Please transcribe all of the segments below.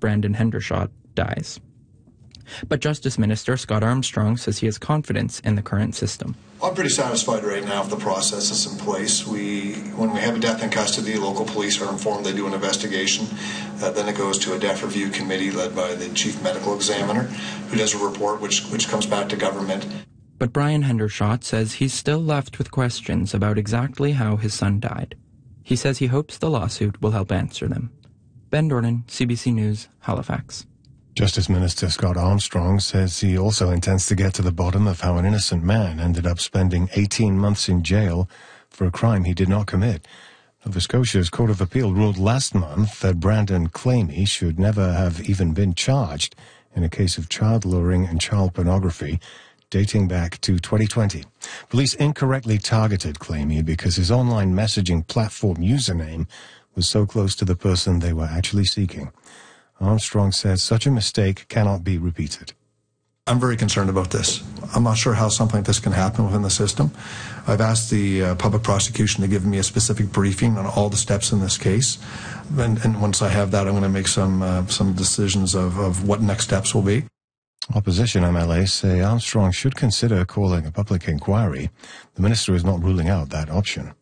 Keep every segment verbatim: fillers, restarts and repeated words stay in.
Brandon Hendershot dies. But Justice Minister Scott Armstrong says he has confidence in the current system. I'm pretty satisfied right now with the process that's in place. We, when we have a death in custody, local police are informed, they do an investigation. Uh, then it goes to a death review committee led by the chief medical examiner, who does a report which, which comes back to government. But Brian Hendershot says he's still left with questions about exactly how his son died. He says he hopes the lawsuit will help answer them. Ben Dornan, C B C News, Halifax. Justice Minister Scott Armstrong says he also intends to get to the bottom of how an innocent man ended up spending eighteen months in jail for a crime he did not commit. Nova Scotia's Court of Appeal ruled last month that Brandon Clamy should never have even been charged in a case of child luring and child pornography dating back to twenty twenty. Police incorrectly targeted Clamy because his online messaging platform username was so close to the person they were actually seeking. Armstrong says such a mistake cannot be repeated. I'm very concerned about this. I'm not sure how something like this can happen within the system. I've asked the uh, public prosecution to give me a specific briefing on all the steps in this case. And, and once I have that, I'm going to make some uh, some decisions of, of what next steps will be. Opposition M L As say Armstrong should consider calling a public inquiry. The minister is not ruling out that option.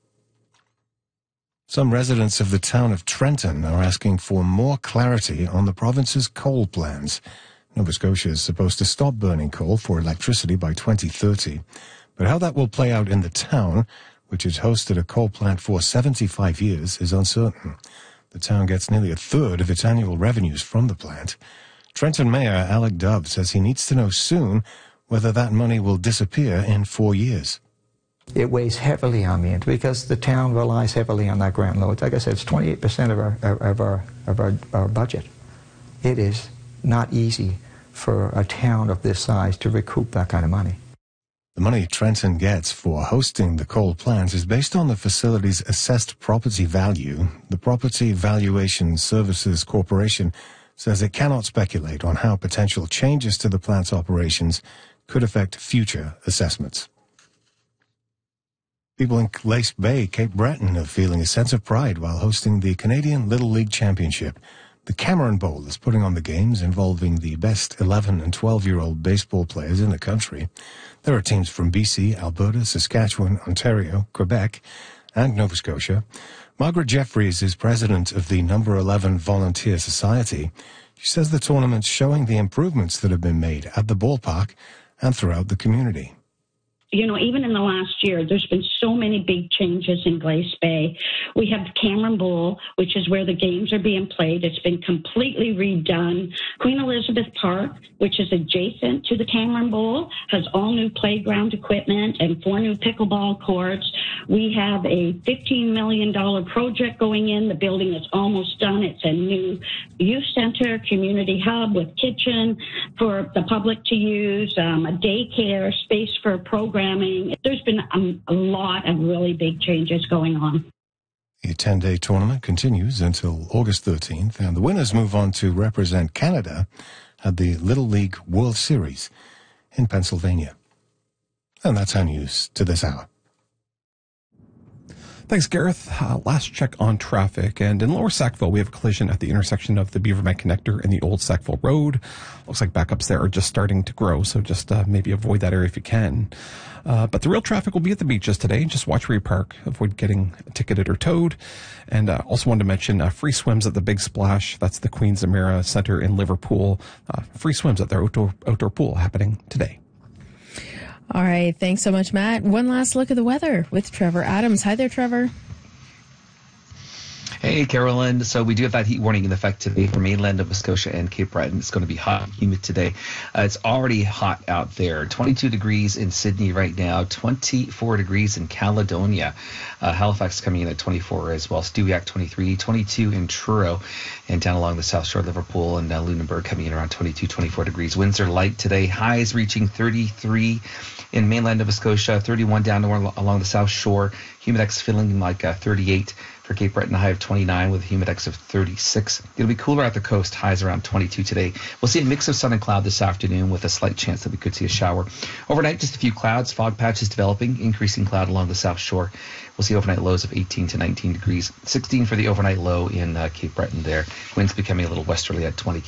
Some residents of the town of Trenton are asking for more clarity on the province's coal plans. Nova Scotia is supposed to stop burning coal for electricity by twenty thirty. But how that will play out in the town, which has hosted a coal plant for seventy-five years, is uncertain. The town gets nearly a third of its annual revenues from the plant. Trenton Mayor Alec Dove says he needs to know soon whether that money will disappear in four years. It weighs heavily on me because the town relies heavily on that grant load. Like I said, it's twenty-eight percent of our of our of our, our budget. It is not easy for a town of this size to recoup that kind of money. The money Trenton gets for hosting the coal plants is based on the facility's assessed property value. The Property Valuation Services Corporation says it cannot speculate on how potential changes to the plant's operations could affect future assessments. People in Lace Bay, Cape Breton, are feeling a sense of pride while hosting the Canadian Little League Championship. The Cameron Bowl is putting on the games involving the best eleven and twelve-year-old baseball players in the country. There are teams from B C, Alberta, Saskatchewan, Ontario, Quebec, and Nova Scotia. Margaret Jeffries is president of the Number eleven Volunteer Society. She says the tournament's showing the improvements that have been made at the ballpark and throughout the community. You know, even in the last year, there's been so many big changes in Glace Bay. We have Cameron Bowl, which is where the games are being played. It's been completely redone. Queen Elizabeth Park, which is adjacent to the Cameron Bowl, has all new playground equipment and four new pickleball courts. We have a fifteen million dollars project going in. The building is almost done. It's a new youth center, community hub with kitchen for the public to use, um, a daycare, space for programs. There's been um, a lot of really big changes going on. The ten-day tournament continues until August thirteenth, and the winners move on to represent Canada at the Little League World Series in Pennsylvania. And that's our news to this hour. Thanks, Gareth. Uh, last check on traffic. And in Lower Sackville, we have a collision at the intersection of the Beaverbank Connector and the Old Sackville Road. Looks like backups there are just starting to grow, so just uh, maybe avoid that area if you can. Uh, but the real traffic will be at the beaches today. Just watch where you park. Avoid getting ticketed or towed. And uh, also wanted to mention uh, free swims at the Big Splash. That's the Queen's Emira Center in Liverpool. Uh, free swims at their outdoor, outdoor pool happening today. All right. Thanks so much, Matt. One last look at the weather with Trevor Adams. Hi there, Trevor. Hey, Carolyn. So we do have that heat warning in effect today for mainland Nova Scotia and Cape Breton. It's going to be hot and humid today. Uh, it's already hot out there. twenty-two degrees in Sydney right now, twenty-four degrees in Caledonia. Uh, Halifax coming in at twenty-four as well. Stewiacke twenty-three, twenty-two in Truro, and down along the South Shore, Liverpool and uh, Lunenburg coming in around twenty-two, twenty-four degrees. Winds are light today. Highs reaching thirty-three in mainland Nova Scotia, thirty-one down along the South Shore. Humidex feeling like uh, thirty-eight. For Cape Breton, a high of twenty-nine with a humidex of thirty-six. It'll be cooler at the coast, highs around twenty-two today. We'll see a mix of sun and cloud this afternoon with a slight chance that we could see a shower. Overnight, just a few clouds, fog patches developing, increasing cloud along the South Shore. We'll see overnight lows of eighteen to nineteen degrees, sixteen for the overnight low in uh, Cape Breton there. Winds becoming a little westerly at twenty